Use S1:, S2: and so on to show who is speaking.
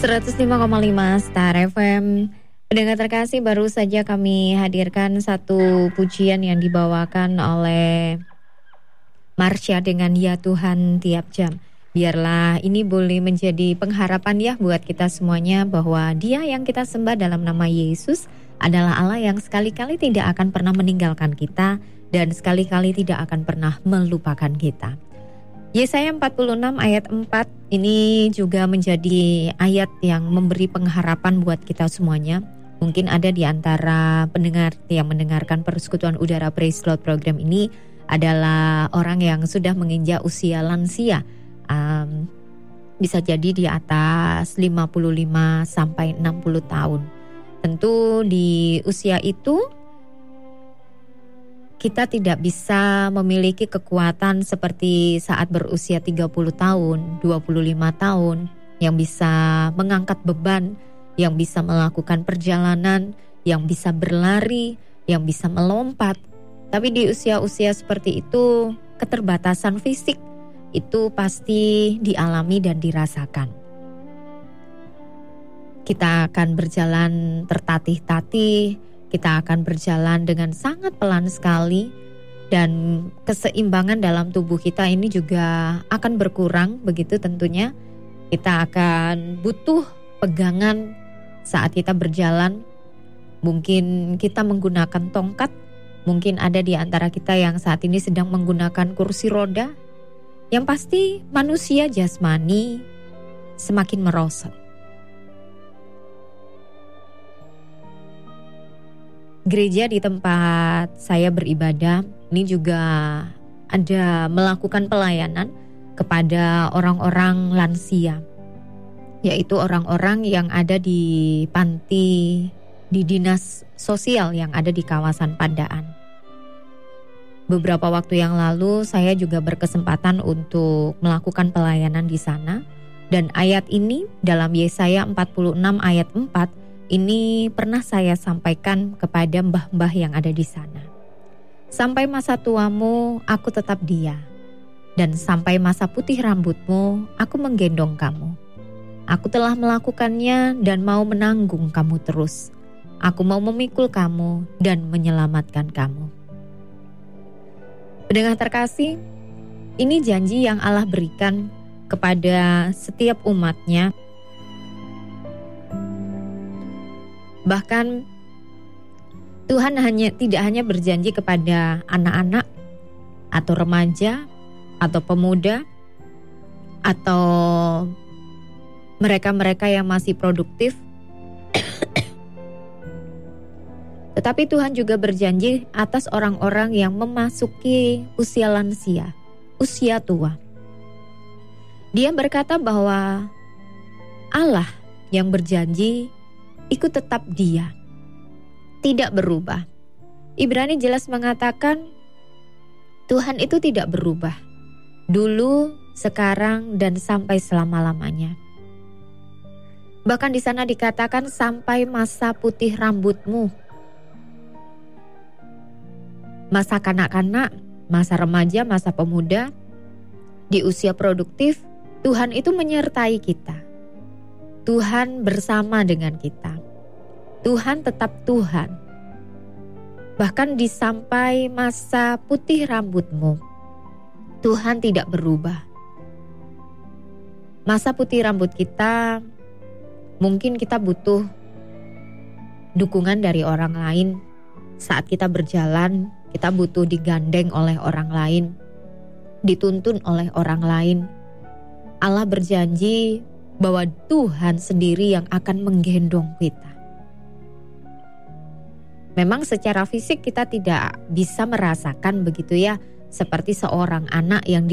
S1: 105,5 Star FM. Pendengar terkasih, baru saja kami hadirkan satu pujian yang dibawakan oleh Marsha dengan Ya Tuhan Tiap Jam. Biarlah ini boleh menjadi pengharapan ya buat kita semuanya, bahwa Dia yang kita sembah dalam nama Yesus adalah Allah yang sekali-kali tidak akan pernah meninggalkan kita dan sekali-kali tidak akan pernah melupakan kita. Yesaya 46 ayat 4 ini juga menjadi ayat yang memberi pengharapan buat kita semuanya. Mungkin ada di antara pendengar yang mendengarkan persekutuan udara Praise Lord program ini adalah orang yang sudah menginjak usia lansia. Bisa jadi di atas 55 sampai 60 tahun. Tentu di usia itu kita tidak bisa memiliki kekuatan seperti saat berusia 30 tahun, 25 tahun, yang bisa mengangkat beban, yang bisa melakukan perjalanan, yang bisa berlari, yang bisa melompat. Tapi di usia-usia seperti itu, keterbatasan fisik itu pasti dialami dan dirasakan. Kita akan berjalan tertatih-tatih, kita akan berjalan dengan sangat pelan sekali, dan keseimbangan dalam tubuh kita ini juga akan berkurang begitu tentunya. Kita akan butuh pegangan saat kita berjalan. Mungkin kita menggunakan tongkat, mungkin ada di antara kita yang saat ini sedang menggunakan kursi roda. Yang pasti manusia jasmani semakin merosot. Gereja di tempat saya beribadah ini juga ada melakukan pelayanan kepada orang-orang lansia, yaitu orang-orang yang ada di panti, di dinas sosial yang ada di kawasan Pandaan. Beberapa waktu yang lalu saya juga berkesempatan untuk melakukan pelayanan di sana, dan ayat ini dalam Yesaya 46 ayat 4 ini pernah saya sampaikan kepada mbah-mbah yang ada di sana. Sampai masa tuamu, aku tetap Dia. Dan sampai masa putih rambutmu, aku menggendong kamu. Aku telah melakukannya dan mau menanggung kamu terus. Aku mau memikul kamu dan menyelamatkan kamu. Pendengar terkasih, ini janji yang Allah berikan kepada setiap umatnya. Bahkan Tuhan tidak hanya berjanji kepada anak-anak atau remaja atau pemuda atau mereka-mereka yang masih produktif, tetapi Tuhan juga berjanji atas orang-orang yang memasuki usia lansia, usia tua. Dia berkata bahwa Allah yang berjanji ikut tetap Dia, tidak berubah. Ibrani jelas mengatakan Tuhan itu tidak berubah, dulu, sekarang, dan sampai selama-lamanya. Bahkan di sana dikatakan sampai masa putih rambutmu. Masa kanak-kanak, masa remaja, masa pemuda, di usia produktif, Tuhan itu menyertai kita. Tuhan bersama dengan kita. Tuhan tetap Tuhan. Bahkan di sampai masa putih rambutmu, Tuhan tidak berubah. Masa putih rambut kita, mungkin kita butuh dukungan dari orang lain. Saat kita berjalan, kita butuh digandeng oleh orang lain, dituntun oleh orang lain. Allah berjanji bahwa Tuhan sendiri yang akan menggendong kita. Memang secara fisik kita tidak bisa merasakan begitu ya, seperti seorang anak yang